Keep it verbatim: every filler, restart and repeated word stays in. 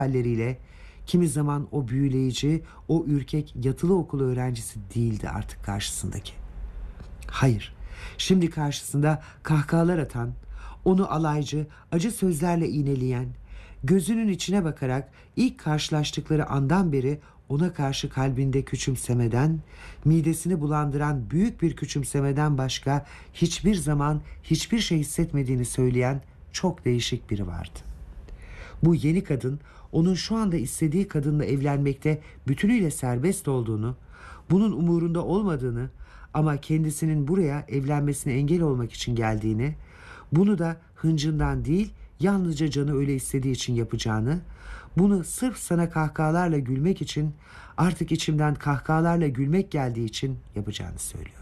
halleriyle kimi zaman o büyüleyici, o ürkek yatılı okul öğrencisi değildi artık karşısındaki. Hayır, şimdi karşısında kahkahalar atan, onu alaycı, acı sözlerle iğneleyen, gözünün içine bakarak ilk karşılaştıkları andan beri ona karşı kalbinde küçümsemeden, midesini bulandıran büyük bir küçümsemeden başka hiçbir zaman hiçbir şey hissetmediğini söyleyen çok değişik biri vardı. Bu yeni kadın onun şu anda istediği kadınla evlenmekte bütünüyle serbest olduğunu, bunun umurunda olmadığını ama kendisinin buraya evlenmesine engel olmak için geldiğini, bunu da hıncından değil yalnızca canı öyle istediği için yapacağını, bunu sırf sana kahkahalarla gülmek için, artık içimden kahkahalarla gülmek geldiği için yapacağını söylüyor.